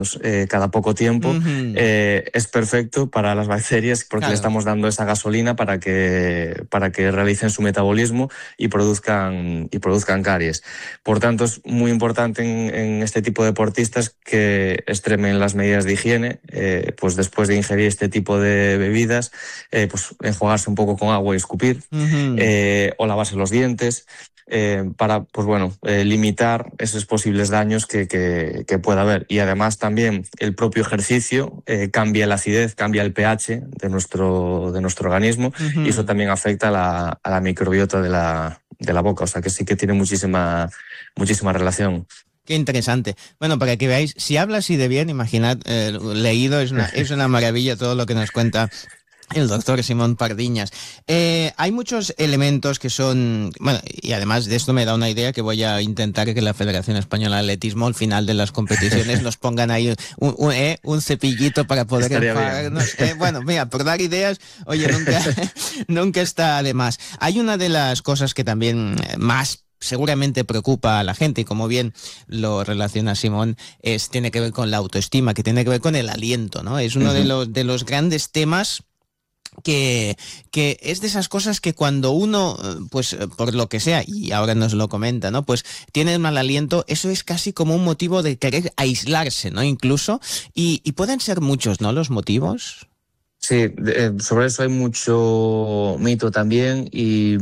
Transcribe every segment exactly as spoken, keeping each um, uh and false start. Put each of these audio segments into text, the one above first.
eh, cada poco tiempo, uh-huh. eh, es perfecto para las bacterias porque claro. le estamos dando esa gasolina para que, para que realicen su metabolismo y produzcan, y produzcan caries. Por tanto, es muy importante en, en este tipo de deportistas que extremen las medidas de higiene, eh, pues después de ingerir este tipo de bebidas, eh, pues enjuagarse un poco con agua y escupir, uh-huh. eh, o lavarse los dientes, eh, para, pues bueno, eh, limitar esos posibles daños que, que, que pueda haber. Y además también el propio ejercicio eh, cambia la acidez, cambia el pH de nuestro, de nuestro organismo, uh-huh. y eso también afecta a la, a la microbiota de la, de la boca. O sea que sí que tiene muchísima, muchísima relación. Qué interesante. Bueno, para que veáis, si habla así de bien, imaginad, eh, leído, es una, es una maravilla todo lo que nos cuenta el doctor Simón Pardiñas. Eh, hay muchos elementos que son... Bueno, y además de esto me da una idea que voy a intentar que la Federación Española de Atletismo al final de las competiciones nos pongan ahí un, un, eh, un cepillito para poder enfadarnos. Eh, bueno, mira, por dar ideas, oye, nunca, nunca está de más. Hay una de las cosas que también más seguramente preocupa a la gente, y como bien lo relaciona Simón, es, tiene que ver con la autoestima, que tiene que ver con el aliento, ¿no? Es uno uh-huh. de los, de los grandes temas que, que es de esas cosas que cuando uno, pues por lo que sea, y ahora nos lo comenta, ¿no? Pues tiene mal aliento, eso es casi como un motivo de querer aislarse, ¿no? Incluso, y, y pueden ser muchos, ¿no? Los motivos. Sí, eh, sobre eso hay mucho mito también y,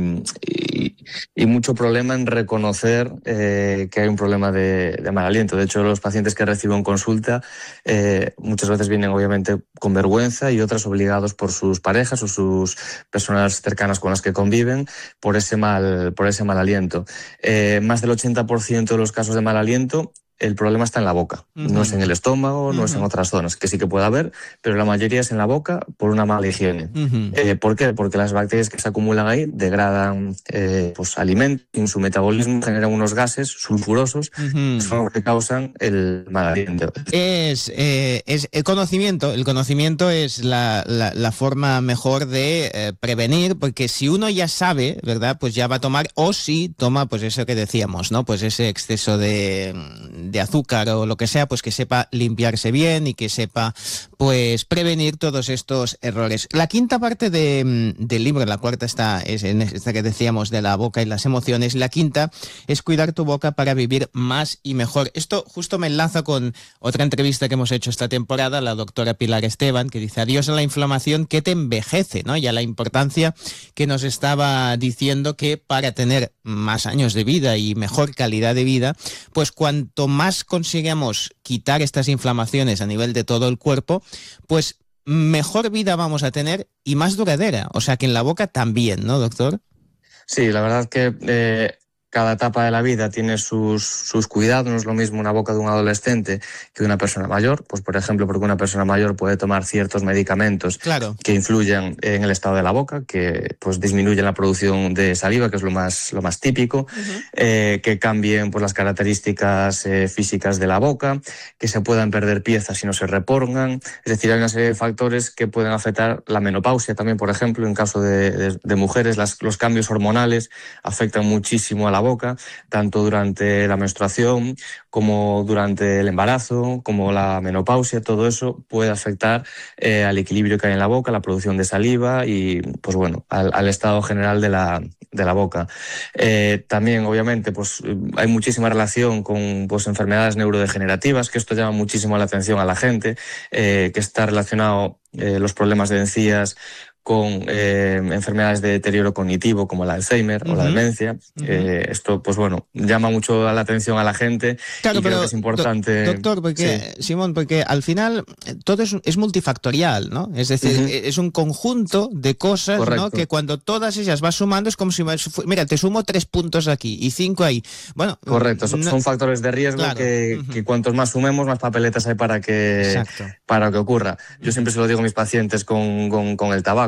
y, y mucho problema en reconocer eh, que hay un problema de, de mal aliento. De hecho, los pacientes que reciben consulta eh, muchas veces vienen obviamente con vergüenza y otras obligados por sus parejas o sus personas cercanas con las que conviven por ese mal, por ese mal aliento. Eh, más del ochenta por ciento de los casos de mal aliento, el problema está en la boca, uh-huh. no es en el estómago, uh-huh. no es en otras zonas, que sí que puede haber, pero la mayoría es en la boca por una mala higiene. Uh-huh. Eh, ¿Por qué? Porque las bacterias que se acumulan ahí degradan eh, pues, alimentos, en su metabolismo generan unos gases sulfurosos, uh-huh. que son los que causan el mal aliento. Es, eh, es el conocimiento, el conocimiento es la, la, la forma mejor de eh, prevenir, porque si uno ya sabe, ¿verdad? Pues ya va a tomar, o si toma, pues eso que decíamos, ¿no? Pues ese exceso de... de azúcar o lo que sea, pues que sepa limpiarse bien y que sepa pues prevenir todos estos errores. La quinta parte de, del libro, la cuarta está es en esta que decíamos de la boca y las emociones, la quinta es cuidar tu boca para vivir más y mejor. Esto justo me enlaza con otra entrevista que hemos hecho esta temporada, la doctora Pilar Esteban, que dice adiós a la inflamación que te envejece, ¿no? Y a la importancia que nos estaba diciendo que para tener más años de vida y mejor calidad de vida, pues cuanto más más consigamos quitar estas inflamaciones a nivel de todo el cuerpo, pues mejor vida vamos a tener y más duradera. O sea que en la boca también, ¿no, doctor? Sí, la verdad que eh, cada etapa de la vida tiene sus, sus cuidados. No es lo mismo una boca de un adolescente que de una persona mayor. Pues, por ejemplo, porque una persona mayor puede tomar ciertos medicamentos claro. que influyen en el estado de la boca, que pues disminuyen la producción de saliva, que es lo más, lo más típico, uh-huh. eh, que cambien pues, las características eh, físicas de la boca, que se puedan perder piezas si no se repongan. Es decir, hay una serie de factores que pueden afectar la menopausia también, por ejemplo, en caso de, de, de mujeres. Las, los cambios hormonales afectan muchísimo a la boca, tanto durante la menstruación como durante el embarazo, como la menopausia. Todo eso puede afectar eh, al equilibrio que hay en la boca, la producción de saliva y, pues bueno, al, al estado general de la, de la boca. Eh, también, obviamente, pues hay muchísima relación con pues, enfermedades neurodegenerativas, que esto llama muchísimo la atención a la gente, eh, que está relacionado eh, los problemas de encías con eh, enfermedades de deterioro cognitivo como el Alzheimer uh-huh. o la demencia. Uh-huh. Eh, esto, pues bueno, llama mucho la atención a la gente claro, y pero, creo que es importante... Do- doctor, porque, sí. Simón, porque al final todo es, es multifactorial, ¿no? Es decir, uh-huh. es un conjunto de cosas, ¿no? Que cuando todas ellas vas sumando es como si... Mira, te sumo tres puntos aquí y cinco ahí. Bueno, correcto, son, no, son factores de riesgo claro. que, uh-huh. que cuantos más sumemos, más papeletas hay para que, para que ocurra. Yo uh-huh. siempre se lo digo a mis pacientes con, con, con el tabaco.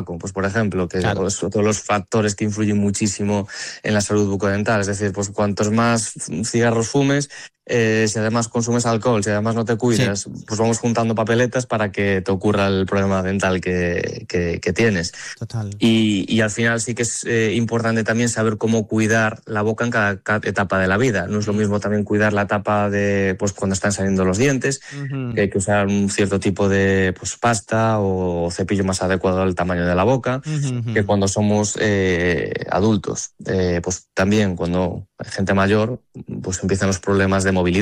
tabaco, pues por ejemplo, que claro. son todos los factores que influyen muchísimo en la salud bucodental. Es decir, pues cuantos más cigarros fumes, eh, si además consumes alcohol, si además no te cuidas, sí. pues vamos juntando papeletas para que te ocurra el problema dental que, que, que tienes. Total. Y, y al final sí que es eh, importante también saber cómo cuidar la boca en cada, cada etapa de la vida. No es lo mismo también cuidar la etapa de pues cuando están saliendo los dientes, uh-huh. que hay que usar un cierto tipo de pues pasta o cepillo más adecuado al tamaño de la boca, uh-huh. que cuando somos eh, adultos. Eh, pues también cuando hay gente mayor, pues empiezan los problemas de movilidad.